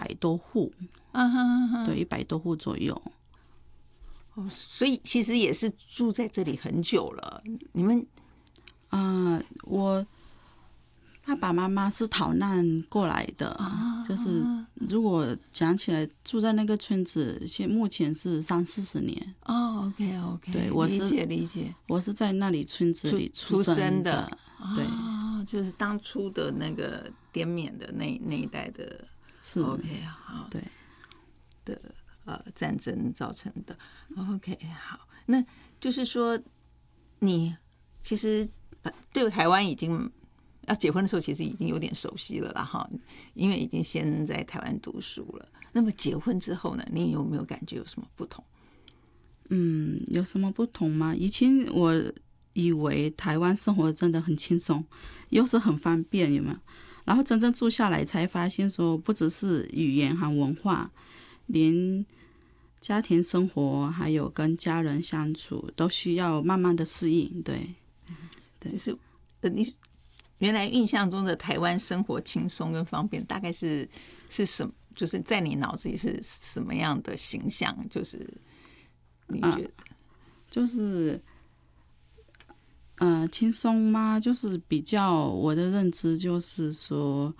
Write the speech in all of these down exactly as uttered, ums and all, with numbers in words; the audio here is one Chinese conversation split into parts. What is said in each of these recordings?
多户， 啊哈哈， 对，一百多户左右。 哦，所以其实也是住在这里很久了。你们， 啊、呃，我爸爸妈妈是逃难过来的， 啊、 就是如果讲起来，住在那个村子，现目前是三四十年。 哦 ，OK OK， 对，我是理解理解， 我是在那里村子里出生生的，对， 哦，就是当初的那个滇缅的那那一代的， 是 OK 好， 对的呃战争造成的 ，OK 好，那就是说你其实呃对台湾已经。要结婚的时候，其实已经有点熟悉了啦，哈，因为已经先在台湾读书了。那么结婚之后呢，你有没有感觉有什么不同？ 嗯，有什么不同吗？以前我以为台湾生活真的很轻松，又是很方便，有没有？然后真正住下来才发现，说不只是语言和文化，连家庭生活还有跟家人相处，都需要慢慢的适应。对，对， 就是呃，你。原来印象中的台湾生活轻松跟方便，大概是是什么？就是在你脑子里是什么样的形象？就是你觉得，啊、 就是呃轻松吗？就是比较我的认知就是说，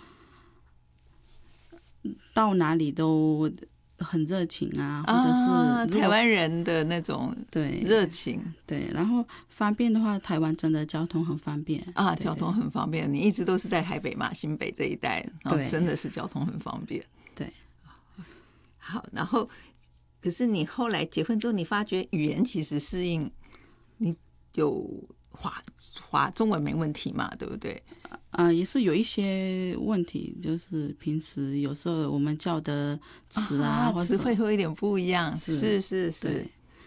到哪里都很热情啊，或者是、 啊、台湾人的那种对热情， 对。然后方便的话，台湾真的交通很方便啊，交通很方便。你一直都是在台北嘛，新北这一带，然后真的是交通很方便。 对， 好，然后可是你后来结婚之后，你发觉语言其实适应，你有华华中文没问题嘛，对不对？ 呃，也是有一些问题，就是平时有时候我们叫的词啊， 啊词汇会有点不一样，是是是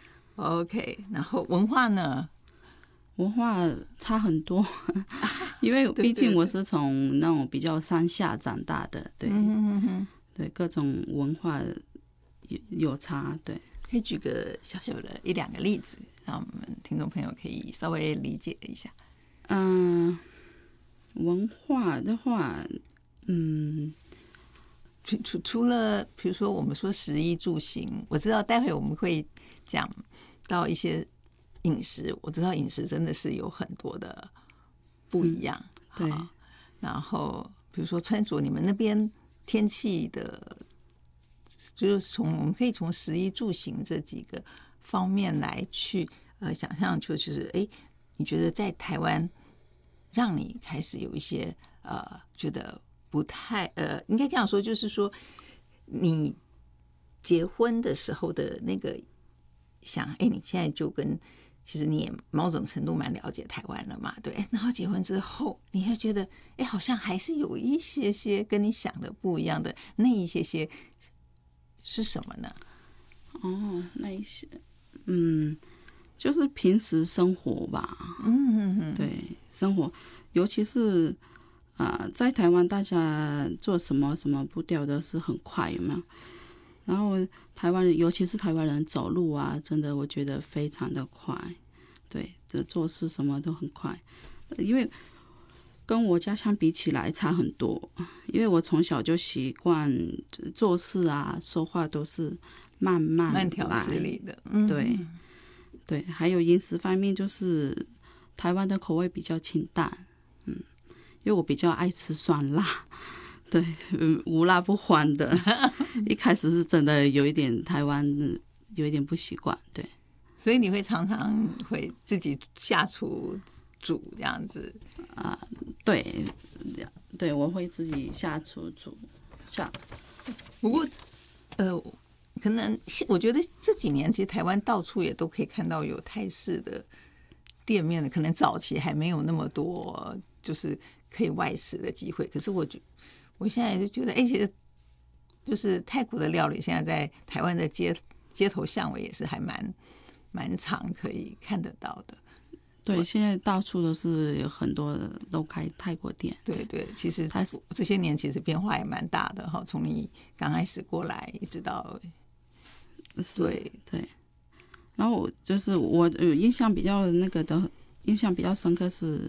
，OK。然后文化呢？ 文化差很多，因为毕竟我是从那种比较山下长大的，对， 嗯哼对，各种文化有有差，对。 可以举个小小的一两个例子，让我们听众朋友可以稍微理解一下。 嗯、呃。文化的话，嗯， 除除除了比如说我们说食衣住行，我知道待会我们会讲到一些饮食，我知道饮食真的是有很多的不一样， 嗯、对。 然后比如说穿着，你们那边天气的，就是从我们可以从食衣住行这几个方面来去呃想象，就是哎，你觉得在台湾？让你开始有一些呃觉得不太呃，应该这样说，就是说你结婚的时候的那个想，哎，你现在就跟其实你也某种程度蛮了解台湾了嘛，对。然后结婚之后，你会觉得，哎，好像还是有一些些跟你想的不一样的，那一些些是什么呢？ 哦，那一些，嗯。就是平时生活吧， 嗯哼哼， 对，生活，尤其是啊、呃，在台湾大家做什么什么步调都是很快，有没有？然后台湾人，尤其是台湾人走路啊，真的我觉得非常的快，对，这做事什么都很快，因为跟我家乡比起来差很多，因为我从小就习惯做事啊，说话都是慢慢慢条斯理的，嗯， 对。对，还有饮食方面，就是台湾的口味比较清淡，嗯，因为我比较爱吃酸辣，对，嗯，无辣不欢的。一开始是真的有一点台湾有一点不习惯，对。 所以你会常常会自己下厨煮这样子啊、呃？对，对，我会自己下厨煮下。 不过，呃。可能我觉得这几年其实台湾到处也都可以看到有泰式的店面的，可能早期还没有那么多就是可以外食的机会。可是我觉我现在就觉得，哎，其实就是泰国的料理现在在台湾的街街头巷尾也是还蛮蛮常可以看得到的。 对，现在到处都是有很多都开泰国店。 对对，其实这些年其实变化也蛮大的哈，从你刚开始过来一直到。 对对，然后就是我有印象比较那个的印象比较深刻是，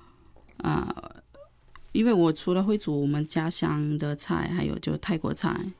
啊、呃，因为我除了会煮我们家乡的菜，还有就泰国菜，